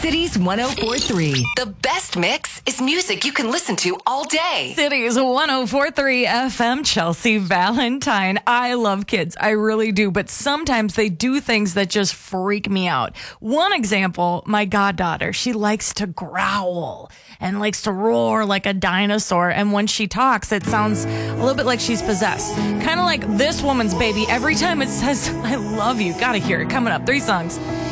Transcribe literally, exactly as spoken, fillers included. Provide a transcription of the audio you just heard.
Cities one oh four point three. The best mix is music you can listen to all day. Cities one oh four point three F M, Chelsea Valentine. I love kids. I really do. But sometimes they do things that just freak me out. One example, my goddaughter, she likes to growl and likes to roar like a dinosaur. And when she talks, it sounds a little bit like she's possessed. Kind of like this woman's baby. Every time it says, I love you. Gotta hear it. Coming up. Three songs.